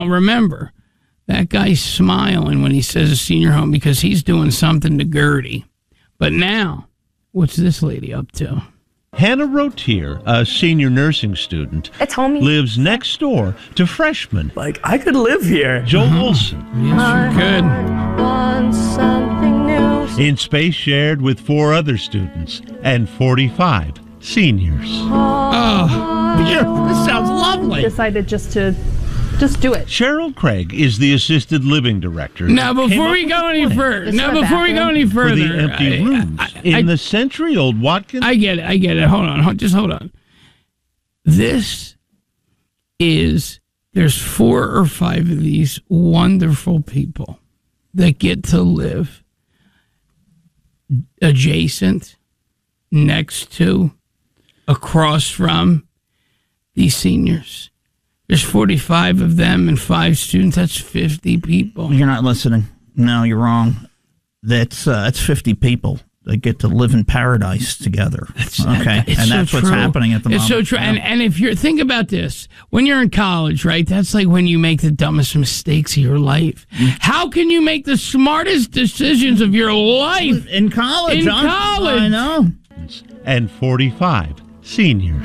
remember, that guy's smiling when he says a senior home because he's doing something to Gertie. But now, what's this lady up to? Hannah Rotier, a senior nursing student, lives next door to freshman. Like, I could live here. Joel Olson. Yes, you could. In space shared with 4 other students and 45 seniors. Oh, this sounds lovely. Decided just do it. Cheryl Craig is the assisted living director. Now, before we go any further, for the empty rooms in the century-old Watkins. I get it. Hold on. There's 4 or 5 of these wonderful people that get to live adjacent, next to, across from these seniors. There's 45 of them and 5 students. That's 50 people. You're not listening. No, you're wrong. That's 50 people that get to live in paradise together. That's so what's happening at the moment. It's so true. Yeah. And if you're, think about this, when you're in college, right? That's like when you make the dumbest mistakes of your life. How can you make the smartest decisions of your life in college? I know. And 45 seniors.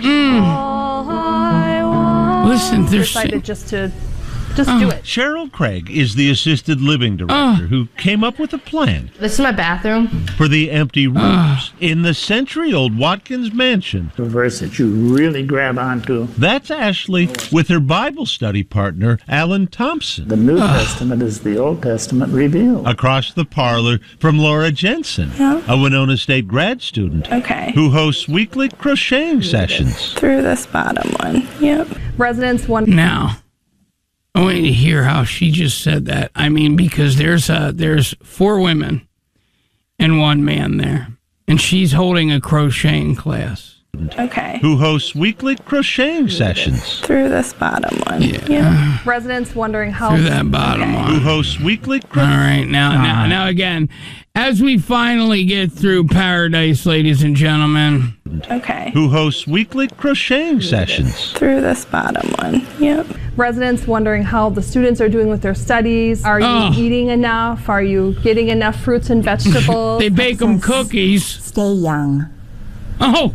Listen, they're decided just do it. Cheryl Craig is the assisted living director who came up with a plan. This is my bathroom. For the empty rooms in the century-old Watkins mansion. The verse that you really grab onto. That's Ashley with her Bible study partner, Alan Thompson. The New Testament is the Old Testament revealed. Across the parlor from Laura Jensen, a Winona State grad student who hosts weekly crocheting sessions. Through this bottom one. Yep. Residents want... Now, I want you to hear how she just said that. I mean, because there's 4 women and 1 man there, and she's holding a crocheting class. Who hosts weekly crocheting sessions. Through this bottom one. Yeah. Residents wondering how... Through that bottom one. Who hosts weekly crocheting... All right, now again, as we finally get through paradise, ladies and gentlemen... Who hosts weekly crocheting sessions. Through this bottom one. Yep. Residents wondering how the students are doing with their studies. Are you eating enough? Are you getting enough fruits and vegetables? They bake them cookies. Stay young. Oh.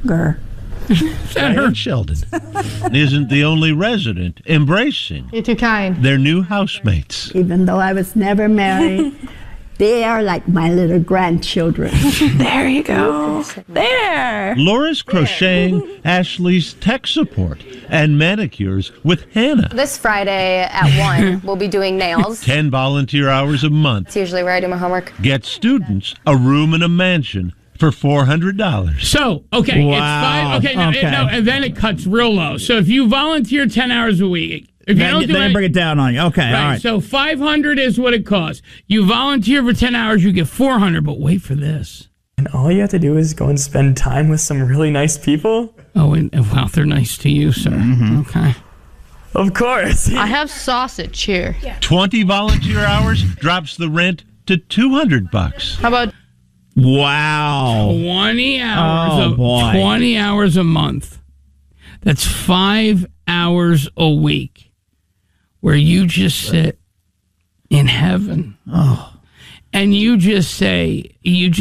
Diane Sheldon isn't the only resident embracing You're too kind. their new housemates. Even though I was never married, they are like my little grandchildren. There you go. There. Laura's crocheting Ashley's tech support and manicures with Hannah. This Friday at 1, we'll be doing nails. 10 volunteer hours a month. It's usually where I do my homework. Get students a room in a mansion for $400. So, Wow. it's 5. No, and then it cuts real low. So if you volunteer 10 hours a week, if you don't do they bring it down on you. Okay, all right. So $500 is what it costs. You volunteer for 10 hours, you get $400. But wait for this. And all you have to do is go and spend time with some really nice people. Oh, and well, they're nice to you, sir. Mm-hmm. Okay. Of course. I have sausage here. 20 volunteer hours drops the rent to $200. How about... Wow. 20 hours. 20 hours a month. That's 5 hours a week where you just sit in heaven. Oh. And you just say, you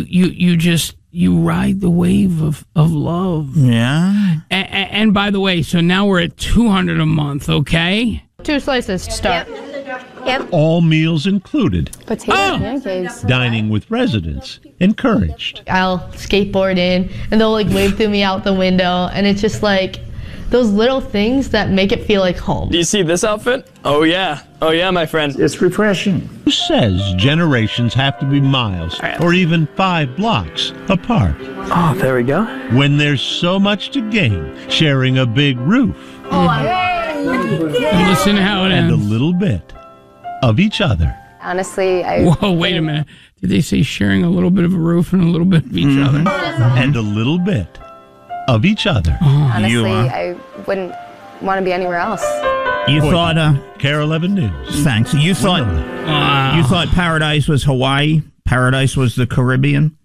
ride the wave of love. Yeah. And by the way, so now we're at $200 a month, okay? 2 slices to start. Yep. All meals included. Potato pancakes. Dining with residents encouraged. I'll skateboard in, and they'll like wave through me out the window, and it's just like those little things that make it feel like home. Do you see this outfit? Oh yeah, my friend. It's refreshing. Who says generations have to be miles or even 5 blocks apart? Oh, there we go. When there's so much to gain sharing a big roof. And listen to how it and ends. a little bit of each other. Honestly, Whoa, wait a minute. Did they say sharing a little bit of a roof and a little bit of each other? And a little bit of each other. honestly, I wouldn't want to be anywhere else. You thought... KARE 11 News. Thanks. You thought paradise was Hawaii? Paradise was the Caribbean?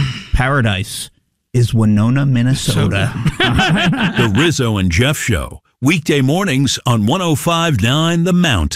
Paradise is Winona, Minnesota. The Rizzo and Jeff Show. Weekday mornings on 105.9 The Mountain.